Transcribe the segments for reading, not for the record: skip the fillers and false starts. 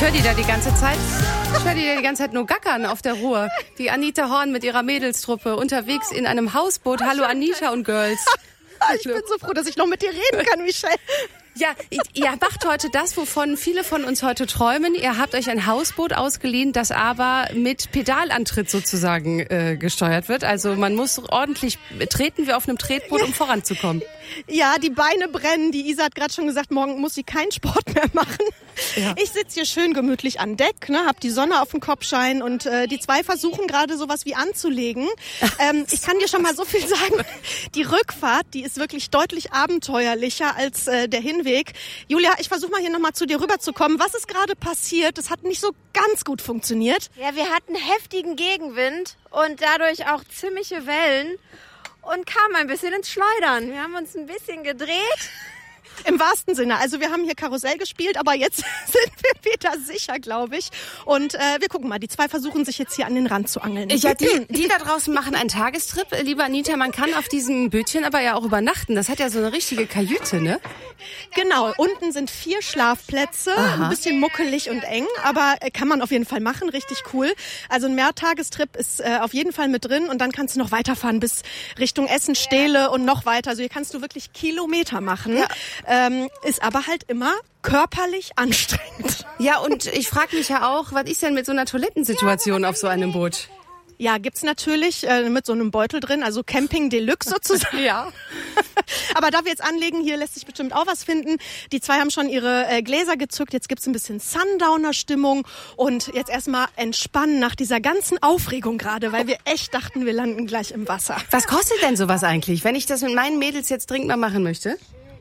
Ich höre die da die ganze Zeit. Ich höre die da die ganze Zeit nur gackern auf der Ruhr. Die Anita Horn mit ihrer Mädelstruppe unterwegs in einem Hausboot. Hallo Anita und Girls. Ich bin so froh, dass ich noch mit dir reden kann, Michelle. Ja, ihr macht heute das, wovon viele von uns heute träumen. Ihr habt euch ein Hausboot ausgeliehen, das aber mit Pedalantritt sozusagen gesteuert wird. Also man muss ordentlich treten wie auf einem Tretboot, um voranzukommen. Ja, die Beine brennen. Die Isa hat gerade schon gesagt, morgen muss sie keinen Sport mehr machen. Ja. Ich sitze hier schön gemütlich an Deck, ne, hab die Sonne auf dem Kopf scheinen und die zwei versuchen gerade sowas wie anzulegen. Ich kann dir schon mal so viel sagen. Die Rückfahrt, die ist wirklich deutlich abenteuerlicher als der Hinweg. Julia, ich versuche mal hier nochmal zu dir rüberzukommen. Was ist gerade passiert? Das hat nicht so ganz gut funktioniert. Ja, wir hatten heftigen Gegenwind und dadurch auch ziemliche Wellen und kamen ein bisschen ins Schleudern. Wir haben uns ein bisschen gedreht. Im wahrsten Sinne. Also wir haben hier Karussell gespielt, aber jetzt sind wir wieder sicher, glaube ich. Und wir gucken mal, die zwei versuchen sich jetzt hier an den Rand zu angeln. Ja, die da draußen machen einen Tagestrip. Liebe Anita, man kann auf diesem Bötchen aber ja auch übernachten. Das hat ja so eine richtige Kajüte, ne? Genau, unten sind 4 Schlafplätze. Aha. Ein bisschen muckelig und eng, aber kann man auf jeden Fall machen, richtig cool. Also ein Mehrtagestrip ist auf jeden Fall mit drin und dann kannst du noch weiterfahren bis Richtung Essen, Stele und noch weiter. Also hier kannst du wirklich Kilometer machen. Ja. Ist aber halt immer körperlich anstrengend. Ja, und ich frage mich ja auch, was ist denn mit so einer Toilettensituation auf so einem Boot? Ja, gibt's natürlich mit so einem Beutel drin, also Camping Deluxe sozusagen. Ja. Aber da wir jetzt anlegen, hier lässt sich bestimmt auch was finden. Die zwei haben schon ihre Gläser gezückt. Jetzt gibt's ein bisschen Sundowner-Stimmung und jetzt erstmal entspannen nach dieser ganzen Aufregung gerade, weil wir echt dachten, wir landen gleich im Wasser. Was kostet denn sowas eigentlich, wenn ich das mit meinen Mädels jetzt dringend mal machen möchte?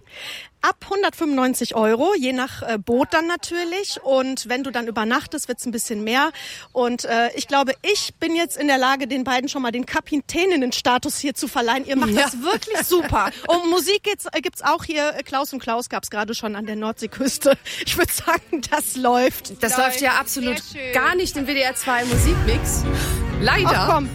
Ab 195 €, je nach Boot dann natürlich. Und wenn du dann übernachtest, wird's ein bisschen mehr. Und ich glaube, ich bin jetzt in der Lage, den beiden schon mal den Kapitäninnenstatus hier zu verleihen. Ihr macht das wirklich super. Und Musik gibt's auch hier. Klaus und Klaus gab's gerade schon an der Nordseeküste. Ich würde sagen, das läuft. Das läuft ja absolut gar nicht im WDR 2 Musikmix. Leider. Ach komm.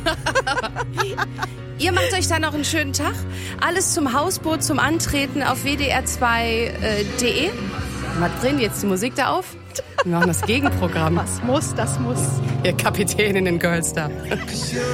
Ihr macht euch dann noch einen schönen Tag. Alles zum Hausboot, zum Antreten auf wdr2.de. Was drehen jetzt die Musik da auf? Wir machen das Gegenprogramm. Das muss. Ihr Kapitäninnen-Girls da.